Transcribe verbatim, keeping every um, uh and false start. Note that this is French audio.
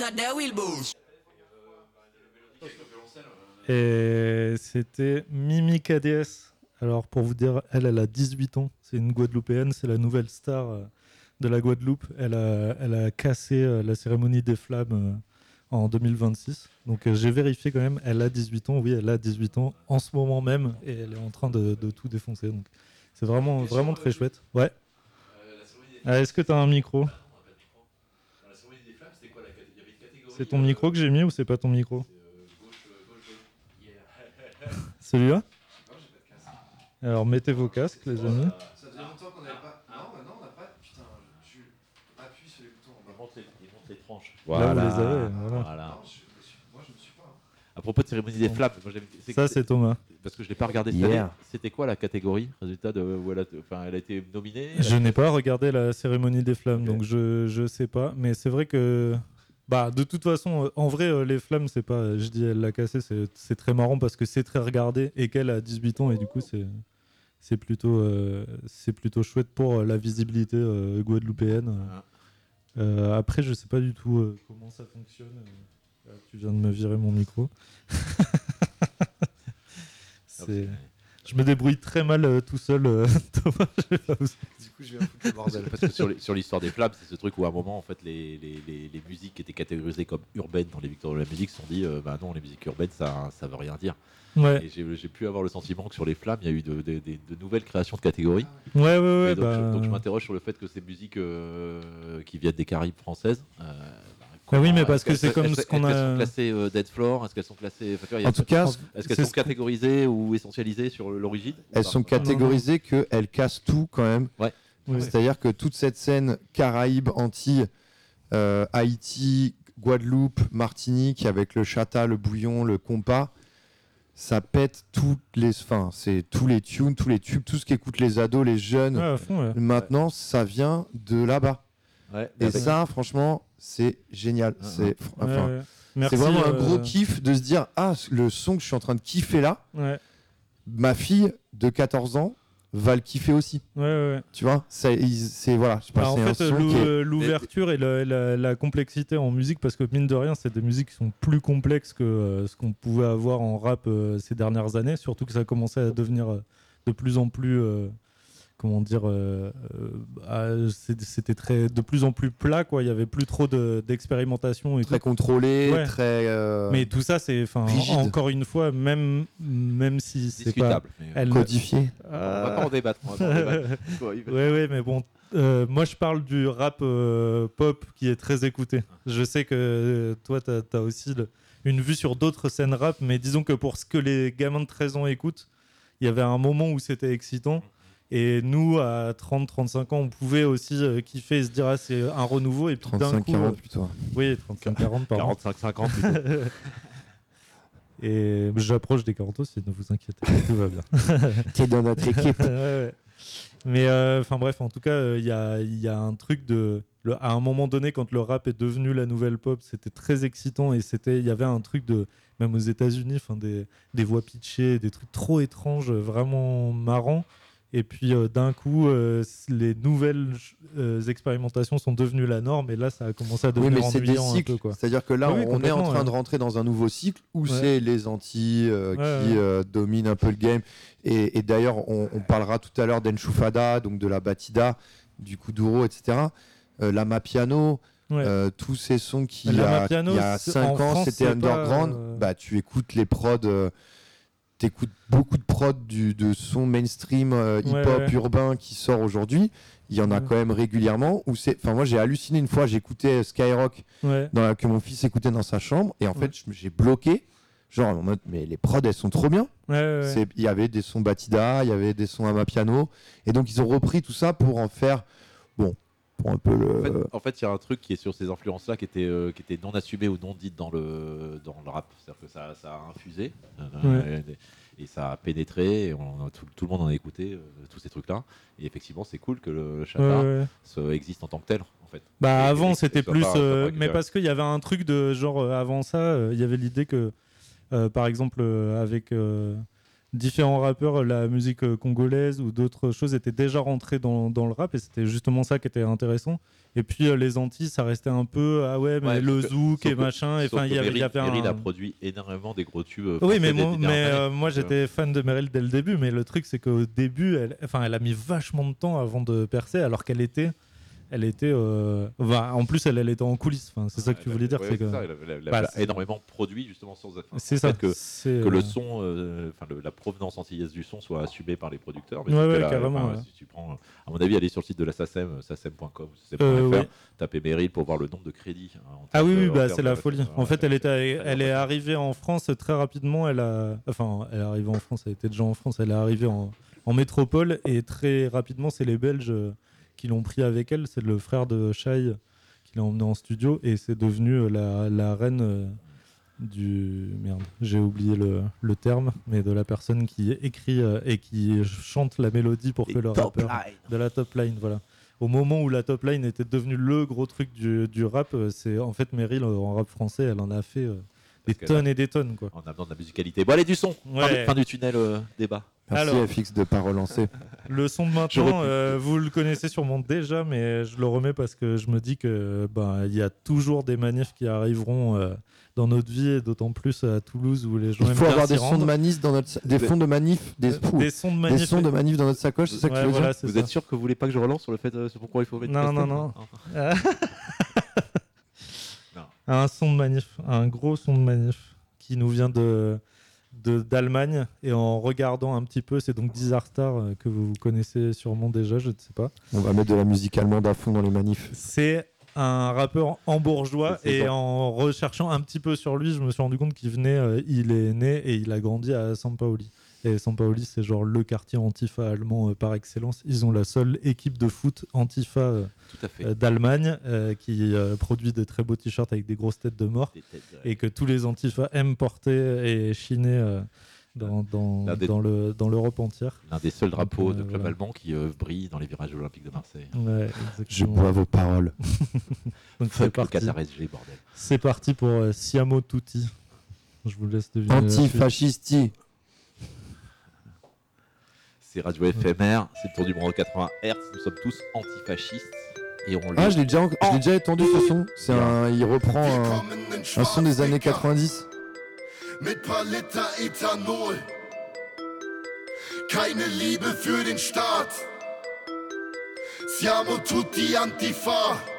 Et c'était Mimi K D S. Alors pour vous dire, elle, elle a dix-huit ans. C'est une Guadeloupéenne, c'est la nouvelle star euh, de la Guadeloupe. Elle a, elle a cassé euh, la cérémonie des flammes euh, en deux mille vingt-six. Donc euh, j'ai vérifié quand même, elle a dix-huit ans. Oui, elle a dix-huit ans en ce moment même et elle est en train de, de tout défoncer. Donc c'est vraiment, vraiment très chouette. Ouais. Ah, est-ce que tu as un micro ? C'est ton micro que j'ai mis ou c'est pas ton micro ? Celui-là ? Alors mettez vos casques, les amis. Ça faisait longtemps qu'on n'avait pas. Non, bah non, on n'a pas. Putain, je appuie sur les boutons. Il monte les, il monte les tranches. Voilà. Là, vous les avez. Voilà. Voilà. Non, je, moi, je ne suis pas. Hein. À propos de cérémonie des flammes, moi, c'est ça c'est Thomas. Parce que je l'ai pas regardé cette Yeah. année. C'était quoi la catégorie résultat de où elle a, enfin, elle a été nominée. Je n'ai pas regardé la cérémonie des flammes, okay. donc je je sais pas. Mais c'est vrai que bah de toute façon, en vrai, euh, les flammes, c'est pas. Je dis elle l'a cassé, c'est c'est très marrant parce que c'est très regardé et qu'elle a dix-huit ans et du coup c'est c'est plutôt euh, c'est plutôt chouette pour la visibilité euh, guadeloupéenne. Ah. Euh, après, je sais pas du tout euh, comment ça fonctionne. Euh, tu viens de me virer mon micro. c'est... Je me débrouille très mal euh, tout seul, euh, Thomas. Je pas vous... Du coup, je vais foutre le bordel. Parce que sur, les, sur l'histoire des flammes, c'est ce truc où à un moment, en fait, les, les, les, les musiques qui étaient catégorisées comme urbaines dans les victoires de la musique se sont dit, euh, bah non, les musiques urbaines, ça, ça veut rien dire. Ouais. Et j'ai, j'ai pu avoir le sentiment que sur les flammes, il y a eu de, de, de, de nouvelles créations de catégories. Ouais, ouais, ouais. Donc, bah... je, donc je m'interroge sur le fait que ces musiques euh, qui viennent des Caraïbes françaises. Euh, bah oui, mais parce que c'est comme ce qu'on a. Est-ce qu'elles sont classées euh, Dead Floor ? Est-ce qu'elles sont classées enfin, En tout cas, est-ce qu'elles sont catégorisées ou essentialisées sur l'origine ? Elles sont catégorisées qu'elles cassent tout quand même. Ouais. Oui. C'est-à-dire que toute cette scène Caraïbes, Antilles, euh, Haïti, Guadeloupe, Martinique, avec le chata, le bouillon, le compas, ça pète toutes les, enfin, c'est tous les tunes, tous les tubes, tout ce qu'écoutent les ados, les jeunes. Ouais, à fond, ouais. Maintenant, ouais. ça vient de là-bas. Ouais, et ça, franchement, c'est génial. Ah, c'est, enfin, ouais, ouais. Merci, c'est vraiment euh... un gros kiff de se dire, ah, le son que je suis en train de kiffer là, ouais. ma fille de quatorze ans va le kiffer aussi. Ouais, ouais. Tu vois, c'est, c'est voilà. Je sais pas, bah, c'est en fait, un son l'ou- qui est... l'ouverture et la, la, la complexité en musique, parce que mine de rien, c'est des musiques qui sont plus complexes que euh, ce qu'on pouvait avoir en rap euh, ces dernières années. Surtout que ça a commencé à devenir euh, de plus en plus, euh, comment dire, euh, euh, c'était très, de plus en plus plat, quoi. Il y avait plus trop de, d'expérimentation et très tout. contrôlé, ouais. très. Euh... Mais tout ça, c'est, enfin, encore une fois, même même si c'est discutable, pas mais elle... codifié. Euh... On va pas en débattre. On va pas en débattre. ouais, ouais, mais bon. Euh, moi, je parle du rap euh, pop qui est très écouté. Je sais que euh, toi, t'as, t'as aussi le, une vue sur d'autres scènes rap, mais disons que pour ce que les gamins de treize ans écoutent, il y avait un moment où c'était excitant. Et nous, à trente trente-cinq ans, on pouvait aussi euh, kiffer et se dire ah, c'est un renouveau. Et puis d'un coup, quarante plutôt. Oui, trente-cinq quarante, pardon. quarante-cinq cinquante plutôt. Et j'approche des quarante aussi, ne vous inquiétez pas, tout va bien. T'es dans notre équipe. ouais, ouais. Mais enfin euh, bref, en tout cas, il euh, y, y a un truc de... Le, à un moment donné, quand le rap est devenu la nouvelle pop, c'était très excitant et il y avait un truc de... Même aux États-Unis, des, des voix pitchées, des trucs trop étranges, vraiment marrants. Et puis euh, d'un coup, euh, les nouvelles euh, expérimentations sont devenues la norme et là, ça a commencé à devenir oui, mais ennuyant c'est des cycles. un peu, quoi. C'est-à-dire que là, ah, oui, on est en train ouais. de rentrer dans un nouveau cycle où ouais. c'est les Antilles euh, ouais, qui ouais. Euh, dominent un peu le game. Et, et d'ailleurs, on, on parlera tout à l'heure d'Enchufada, donc de la Batida, du Kuduro, et cetera. Euh, Lama Piano, ouais. euh, tous ces sons qui, Lama il y a cinq ans, France, c'était underground. Pas, euh... Bah, tu écoutes les prods... Euh, t'écoutes beaucoup de prods du, de son mainstream euh, hip-hop ouais, ouais. urbain qui sort aujourd'hui. Il y en a ouais. quand même régulièrement. Où c'est... Enfin, moi, j'ai halluciné une fois. J'écoutais Skyrock ouais. dans la... que mon fils écoutait dans sa chambre. Et en ouais. fait, j'ai bloqué. Genre, en mode, mais les prods, elles sont trop bien. Ouais, ouais, c'est... Il y avait des sons Batida, il y avait des sons Amapiano. Et donc, ils ont repris tout ça pour en faire... Bon, pour un peu le... En fait, en fait, il y a un truc qui est sur ces influences-là qui était, euh, qui était non assumé ou non dites dans le, dans le rap. C'est-à-dire que ça, ça a infusé. Euh, ouais. Et ça a pénétré, et on, tout, tout le monde en a écouté, euh, tous ces trucs-là. Et effectivement, c'est cool que le, le chata ouais, ouais. se, existe en tant que tel, en fait. Bah et, avant, et, c'était plus... pas, euh, mais parce qu'il y avait un truc de genre, euh, avant ça, il euh, y avait l'idée que, euh, par exemple, euh, avec... Euh, différents rappeurs, la musique euh, congolaise ou d'autres choses étaient déjà rentrées dans, dans le rap et c'était justement ça qui était intéressant. Et puis euh, les Antilles, ça restait un peu ah ouais, mais Ouais, le sauf que- zouk sauf et que- machin. Et sauf enfin, il que y avait, il y Meryl- avait Meryl un. a produit énormément des gros tubes. euh, Oui, français mais, des moi, dernières mais euh, années. moi Donc, euh, j'étais fan de Meryl dès le début, mais le truc c'est qu'au début, elle, enfin, elle a mis vachement de temps avant de percer, alors qu'elle était, elle était, euh, enfin, en plus elle, elle était en coulisses. Enfin, c'est ça que tu elle voulais a- dire, ouais, c'est que ça, elle a- elle a- elle a Bah, c'est- énormément produit justement sans. enfin, c'est en ça. fait, que c'est, que euh, le son, euh, enfin le- la provenance antillaise du son soit assumée par les producteurs. Mais Ouais, sauf ouais, que là, carrément, enfin, ouais. Si tu prends, à mon avis, aller sur le site de la SACEM, sacem point com, sacem Euh, point f r, oui. taper Meryl pour voir le nombre de crédits. hein, en Ah termes oui, de- oui, en bah, termes c'est de- la folie. En ouais, fait, elle, était, c'est- elle est arrivée en France très rapidement. Elle a, enfin, elle est arrivée en France. Elle était déjà en France. Elle est arrivée en, en métropole et très rapidement, c'est les Belges euh, qui l'ont pris avec elle. C'est le frère de Shai qui l'a emmené en studio et c'est devenu euh, la, la reine euh, du merde. J'ai oublié le, le terme, mais de la personne qui écrit euh, et qui chante la mélodie pour Les que le top rappeur line. de la top line, voilà. Au moment où la top line était devenue le gros truc du, du rap, euh, c'est en fait Meryl euh, en rap français, elle en a fait euh, des Parce qu'elle tonnes et des tonnes, quoi. En amenant de la musicalité. Bon, allez, du son. Fin, Ouais. du, fin du tunnel euh, débat. Merci Alors. F X de pas relancer. Le son de Je maintenant, reprends. euh, vous le connaissez sûrement déjà, mais je le remets parce que je me dis que ben il y a toujours des manifs qui arriveront euh, dans notre vie, et d'autant plus à Toulouse où les gens Il aiment faut bien avoir s'y des sons de rendre. manif dans notre sa- des fonds de manif, des, Euh, Ouh, des sons de des manifs. sons de manif dans notre sacoche, c'est ça que Ouais, tu veux voilà, dire c'est Vous ça. êtes sûr que vous voulez pas que je relance sur le fait euh, sur pourquoi il faut mettre Non, Preston non, non. Hein Un son de manif, un gros son de manif qui nous vient de de- d'Allemagne et en regardant un petit peu, c'est donc Dizar Star euh, que vous connaissez sûrement déjà, je ne sais pas. On va mettre de la musique allemande à fond dans les manifs. C'est un rappeur hambourgeois C'est et bon. en recherchant un petit peu sur lui, je me suis rendu compte qu'il venait, euh, il est né et il a grandi à San Paoli. Et San Paoli, c'est genre le quartier antifa allemand euh, par excellence. Ils ont la seule équipe de foot antifa euh, Tout à fait. euh, d'Allemagne euh, qui euh, produit des très beaux t-shirts avec des grosses têtes de mort Des têtes, ouais. et que tous les antifas aiment porter et chiner euh, dans, dans, L'un des- dans, le, dans l'Europe entière. L'un des seuls drapeaux Donc, euh, de club voilà. allemand qui euh, brille dans les virages olympiques de Marseille. Ouais, Je exactement. bois vos paroles. Donc c'est Fuck le parti. Qatar S G, bordel. C'est parti pour euh, Siamo Tutti. Je vous laisse deviner. la suite. Antifascisti. C'est Radio F M R, c'est le tour du monde quatre-vingts hertz. Nous sommes tous antifascistes et on Ah, le- je l'ai déjà, je l'ai déjà entendu ce son. C'est un, il reprend un, un son des années quatre-vingt-dix. Mit paar Liter Ethanol. Keine Liebe für den Staat. Siamo tutti Antifa.